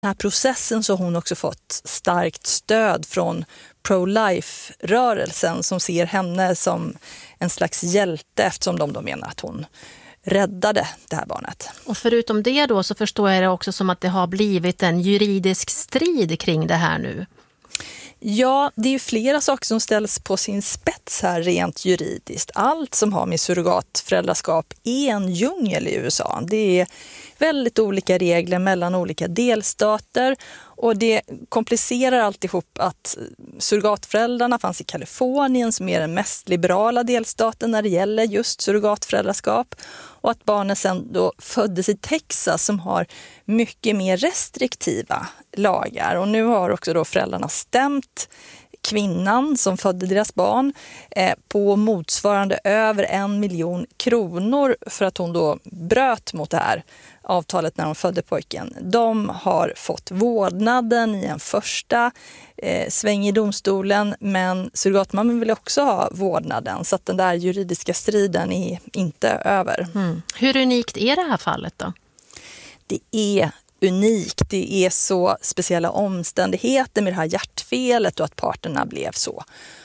Den här processen så har hon också fått starkt stöd från pro-life-rörelsen som ser henne som en slags hjälte eftersom de då menar att hon räddade det här barnet. Och förutom det då så förstår jag det också som att det har blivit en juridisk strid kring det här nu. Ja, det är ju flera saker som ställs på sin spets här rent juridiskt. Allt som har med surrogatföräldraskap är en djungel i USA. Det är väldigt olika regler mellan olika delstater och det komplicerar alltihop att surrogatföräldrarna fanns i Kalifornien som är den mest liberala delstaten när det gäller just surrogatföräldraskap och att barnen sen då föddes i Texas som har mycket mer restriktiva lagar. Och nu har också då föräldrarna stämt kvinnan som födde deras barn på motsvarande över 1 miljon kronor för att hon då bröt mot det här avtalet när hon födde pojken. De har fått vårdnaden i en första sväng i domstolen men surrogatmamman vill också ha vårdnaden så att den där juridiska striden är inte över. Hur unikt är det här fallet då? Det är unikt. Det är så speciella omständigheter med det här hjärtfelet och att parterna blev så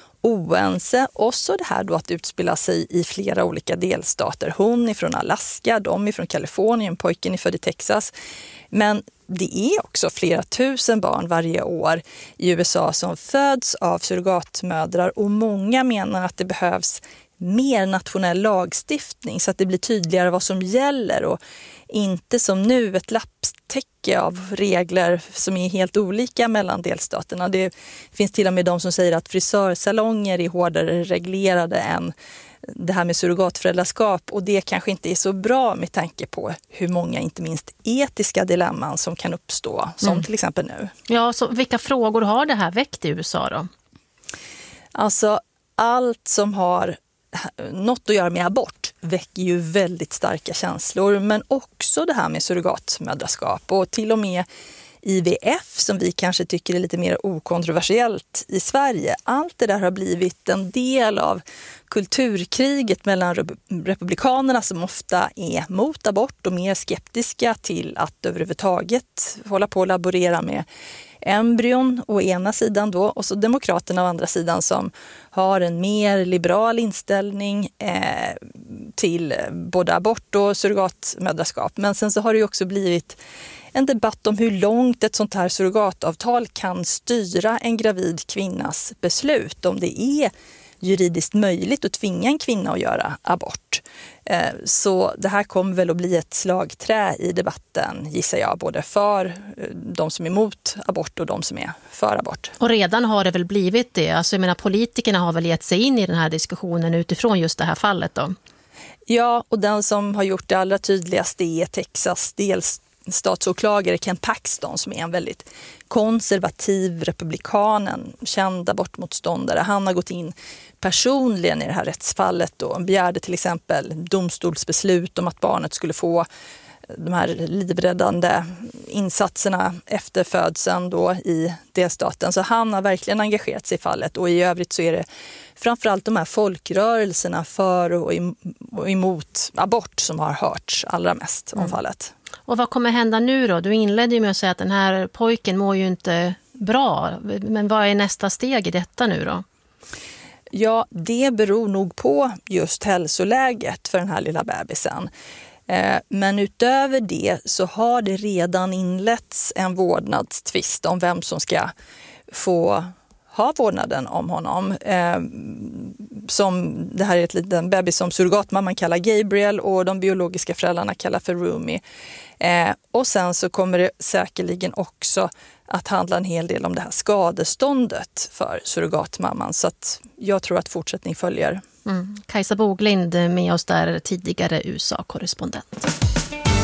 oense. Och så det här då att utspela sig i flera olika delstater. Hon är från Alaska, de är från Kalifornien, pojken är född i Texas. Men det är också flera tusen barn varje år i USA som föds av surrogatmödrar och många menar att det behövs mer nationell lagstiftning så att det blir tydligare vad som gäller och inte som nu ett lapptäcke av regler som är helt olika mellan delstaterna. Det finns till och med de som säger att frisörsalonger är hårdare reglerade än det här med surrogatföräldraskap och det kanske inte är så bra med tanke på hur många inte minst etiska dilemman som kan uppstå som till exempel nu. Ja, så vilka frågor har det här väckt i USA då? Alltså allt som har något att göra med abort väcker ju väldigt starka känslor men också det här med surrogatmödraskap och till och med IVF som vi kanske tycker är lite mer okontroversiellt i Sverige. Allt det där har blivit en del av kulturkriget mellan republikanerna som ofta är mot abort och mer skeptiska till att överhuvudtaget hålla på att laborera med embryon å ena sidan då och så demokraterna å andra sidan som har en mer liberal inställning till både abort och surrogatmödraskap. Men sen så har det ju också blivit en debatt om hur långt ett sånt här surrogatavtal kan styra en gravid kvinnas beslut. Om det är juridiskt möjligt att tvinga en kvinna att göra abort. Så det här kommer väl att bli ett slagträ i debatten, gissar jag, både för de som är emot abort och de som är för abort. Och redan har det väl blivit det? Alltså jag menar, politikerna har väl gett sig in i den här diskussionen utifrån just det här fallet då? Ja, och den som har gjort det allra tydligast är Texas delstatsåklagare Ken Paxton som är en väldigt konservativ republikan, en känd abortmotståndare. Han har gått in personligen i det här rättsfallet och begärde till exempel domstolsbeslut om att barnet skulle få de här livräddande insatserna efter födseln då i delstaten. Så han har verkligen engagerat sig i fallet och i övrigt så är det framförallt de här folkrörelserna för och emot abort som har hörts allra mest om fallet. Och vad kommer hända nu då? Du inledde ju med att säga att den här pojken mår ju inte bra. Men vad är nästa steg i detta nu då? Ja, det beror nog på just hälsoläget för den här lilla bebisen. Men utöver det så har det redan inletts en vårdnadstvist om vem som ska få ha vårdnaden om honom. Som det här är ett liten bebis som surrogatmamman kallar Gabriel och de biologiska föräldrarna kallar för Rumi. Och sen så kommer det säkerligen också att handla en hel del om det här skadeståndet för surrogatmamman. Så att jag tror att fortsättning följer. Kajsa Boglind med oss där, tidigare USA-korrespondent.